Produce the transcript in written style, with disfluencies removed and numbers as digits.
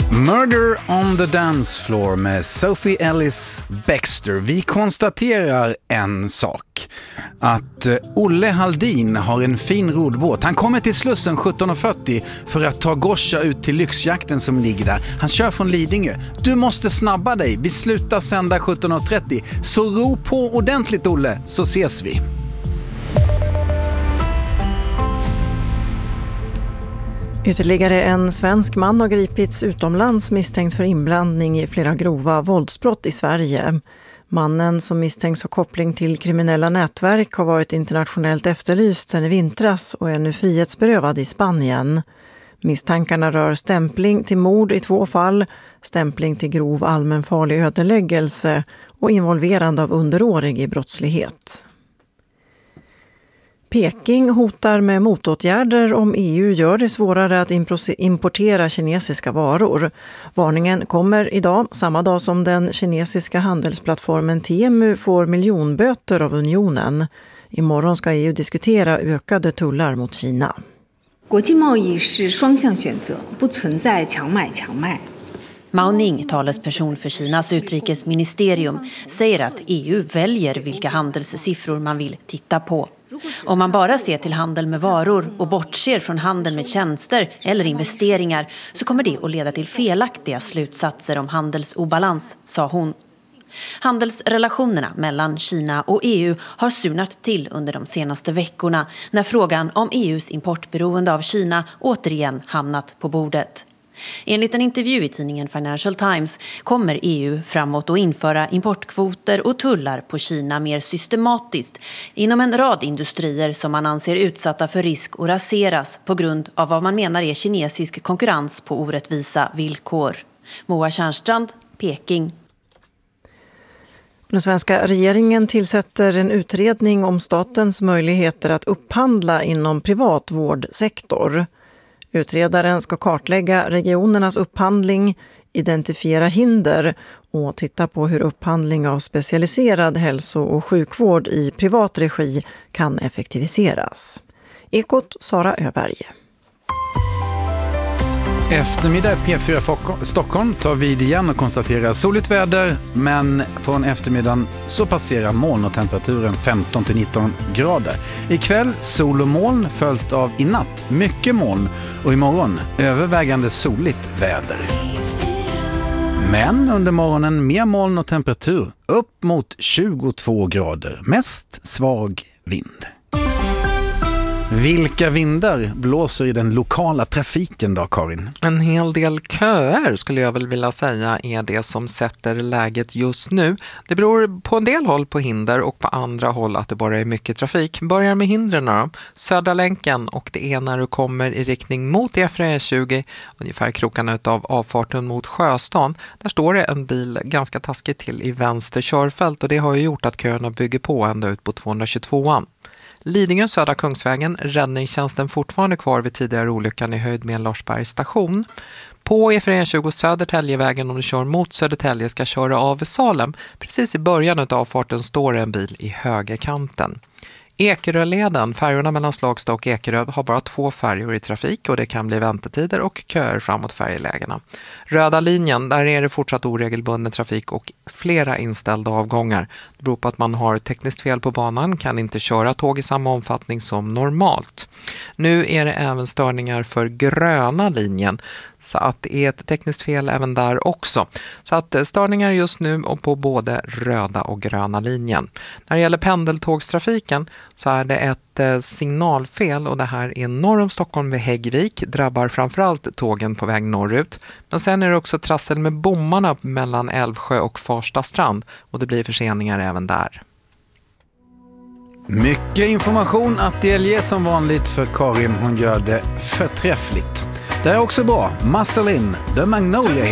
Murder on the Dance Floor med Sophie Ellis Bextor. Vi konstaterar en sak. Att Olle Haldin har en fin rodbåt. Han kommer till Slussen 17.40 för att ta Goscha ut till lyxjakten som ligger där. Han kör från Lidingö. Du måste snabba dig. Vi slutar sända 17.30. Så ro på ordentligt, Olle, så ses vi. Ytterligare en svensk man har gripits utomlands misstänkt för inblandning i flera grova våldsbrott i Sverige. Mannen som misstänks ha koppling till kriminella nätverk har varit internationellt efterlyst sedan i vintras och är nu frihetsberövad i Spanien. Misstankarna rör stämpling till mord i 2 fall, stämpling till grov allmänfarlig ödeläggelse och involverande av underårig i brottslighet. Peking hotar med motåtgärder om EU gör det svårare att importera kinesiska varor. Varningen kommer idag, samma dag som den kinesiska handelsplattformen Temu får miljonböter av unionen. Imorgon ska EU diskutera ökade tullar mot Kina. Mao Ning, talesperson för Kinas utrikesministerium, säger att EU väljer vilka handelssiffror man vill titta på. Om man bara ser till handel med varor och bortser från handel med tjänster eller investeringar så kommer det att leda till felaktiga slutsatser om handelsobalans, sa hon. Handelsrelationerna mellan Kina och EU har surnat till under de senaste veckorna när frågan om EUs importberoende av Kina återigen hamnat på bordet. Enligt en intervju i tidningen Financial Times kommer EU framåt att införa importkvoter och tullar på Kina mer systematiskt inom en rad industrier som man anser utsatta för risk att raseras på grund av vad man menar är kinesisk konkurrens på orättvisa villkor. Moa Tjärnstrand, Peking. Den svenska regeringen tillsätter en utredning om statens möjligheter att upphandla inom privat vårdsektor. Utredaren ska kartlägga regionernas upphandling, identifiera hinder och titta på hur upphandling av specialiserad hälso- och sjukvård i privat regi kan effektiviseras. Ekot, Sara Öberg. Eftermiddag P4 Stockholm tar vid igen och konstaterar soligt väder, men från eftermiddagen så passerar moln och temperaturen 15-19 grader. Ikväll sol och moln följt av i natt mycket moln och imorgon övervägande soligt väder. Men under morgonen mer moln och temperatur upp mot 22 grader, mest svag vind. Vilka vindar blåser i den lokala trafiken då, Karin? En hel del köer skulle jag väl vilja säga är det som sätter läget just nu. Det beror på en del håll på hinder och på andra håll att det bara är mycket trafik. Börjar med hindren då. Södra länken, och det är när du kommer i riktning mot E20, ungefär krokarna utav avfarten mot Sjöstan. Där står det en bil ganska taskigt till i vänster körfält och det har ju gjort att köerna bygger på ända ut på 222an. Lidingö södra Kungsvägen, räddningstjänsten fortfarande kvar vid tidigare olyckan i höjd med Larsbergs station. På E20 Södertäljevägen, om du kör mot Södertälje, ska köra av Salem. Precis i början av farten står en bil i högerkanten. Ekeröleden, färjorna mellan Slagsta och Ekerö, har bara 2 färjor i trafik och det kan bli väntetider och köer framåt färjelägena. Röda linjen, där är det fortsatt oregelbunden trafik och flera inställda avgångar. Det beror på att man har tekniskt fel på banan, kan inte köra tåg i samma omfattning som normalt. Nu är det även störningar för gröna linjen, så att det är ett tekniskt fel även där också. Så att störningar just nu på både röda och gröna linjen. När det gäller pendeltågstrafiken så är det ett signalfel och det här är norr om Stockholm vid Häggvik, drabbar framförallt tågen på väg norrut. Men sen är det också trassel med bommarna mellan Älvsjö och Farsta strand och det blir förseningar även där. Mycket information att delge som vanligt för Karin, hon gör det förträffligt. Det är också bra. Muscle In, The Magnolia.